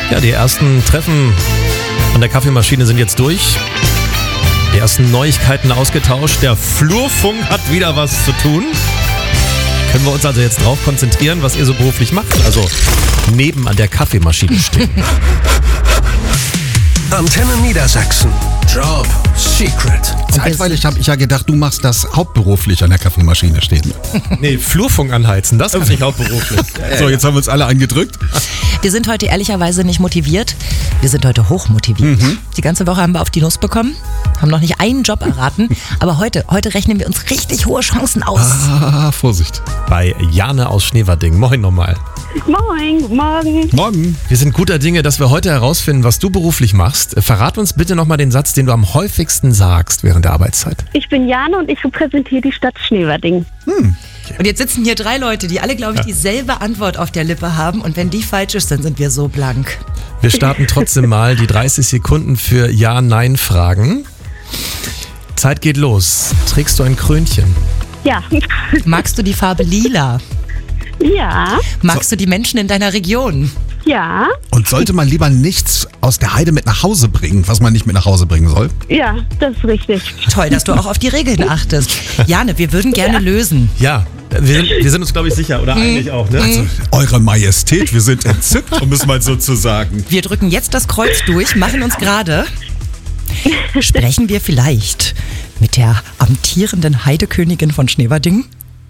Ja, die ersten Treffen an der Kaffeemaschine sind jetzt durch. Die ersten Neuigkeiten ausgetauscht. Der Flurfunk hat wieder was zu tun. Können wir uns also jetzt drauf konzentrieren, was ihr so beruflich macht? Also neben an der Kaffeemaschine stehen. Antenne Niedersachsen. Job Secret. Zeitweilig habe ich ja gedacht, du machst das hauptberuflich an der Kaffeemaschine stehen. Nee, Flurfunk anheizen, das kann ich hauptberuflich. So, jetzt haben wir uns alle angedrückt. Wir sind heute ehrlicherweise nicht motiviert. Wir sind heute hochmotiviert. Die ganze Woche haben wir auf die Nuss bekommen, haben noch nicht einen Job erraten. Aber heute rechnen wir uns richtig hohe Chancen aus. Ah, Vorsicht. Bei Jane aus Schneverding. Moin nochmal. Moin, guten Morgen. Morgen. Wir sind guter Dinge, dass wir heute herausfinden, was du beruflich machst. Verrat uns bitte nochmal den Satz, den du am häufigsten sagst während der Arbeitszeit. Ich bin Jane und ich repräsentiere die Stadt Schneverding. Und jetzt sitzen hier 3 Leute, die alle, glaube ich, dieselbe Antwort auf der Lippe haben. Und wenn die falsch ist, dann sind wir so blank. Wir starten trotzdem mal die 30 Sekunden für Ja-Nein-Fragen. Zeit geht los. Trägst du ein Krönchen? Ja. Magst du die Farbe lila? Ja. Magst du die Menschen in deiner Region? Ja. Und sollte man lieber nichts aus der Heide mit nach Hause bringen, was man nicht mit nach Hause bringen soll? Ja, das ist richtig. Toll, dass du auch auf die Regeln achtest. Jane, wir würden gerne lösen. Ja, wir sind uns, glaube ich, sicher. Oder eigentlich auch, ne? Also, Eure Majestät, wir sind entzückt, um es mal so zu sagen. Wir drücken jetzt das Kreuz durch, machen uns gerade. Sprechen wir vielleicht mit der amtierenden Heidekönigin von Schneverding?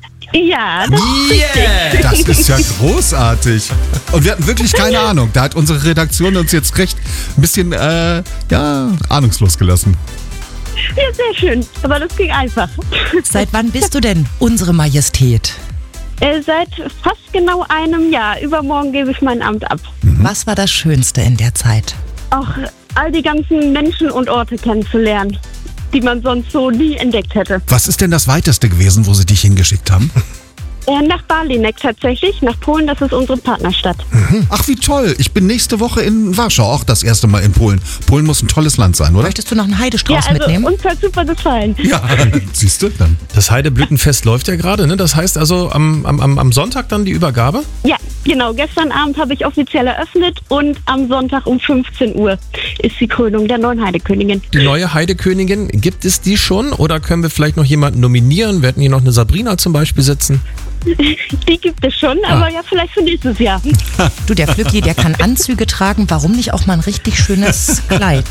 Ja, das ist richtig. Das ist ja großartig. Und wir hatten wirklich keine Ahnung. Da hat unsere Redaktion uns jetzt recht ein bisschen, ahnungslos gelassen. Ja, sehr schön. Aber das ging einfach. Seit wann bist du denn unsere Majestät? Seit fast genau einem Jahr. Übermorgen gebe ich mein Amt ab. Was war das Schönste in der Zeit? Auch all die ganzen Menschen und Orte kennenzulernen, die man sonst so nie entdeckt hätte. Was ist denn das Weiteste gewesen, wo sie dich hingeschickt haben? Nach Balinek tatsächlich, nach Polen, das ist unsere Partnerstadt. Ach, wie toll. Ich bin nächste Woche in Warschau, auch das erste Mal in Polen. Polen muss ein tolles Land sein, oder? Möchtest du noch einen Heidestrauß Ja, also mitnehmen? uns hat super gefallen. Ja, siehst du dann. Das Heideblütenfest läuft ja gerade, ne? Das heißt also am Sonntag dann die Übergabe? Ja, genau. Gestern Abend habe ich offiziell eröffnet und am Sonntag um 15 Uhr ist die Krönung der neuen Heidekönigin. Die neue Heidekönigin, gibt es die schon? Oder können wir vielleicht noch jemanden nominieren? Wir hätten hier noch eine Sabrina zum Beispiel sitzen. Die gibt es schon, aber ja, vielleicht für nächstes Jahr. Du, der Flücki, der kann Anzüge tragen. Warum nicht auch mal ein richtig schönes Kleid?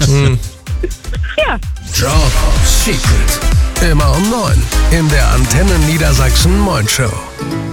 Ja. Job Secret. Immer um 9 in der Antenne Niedersachsen Moin Show.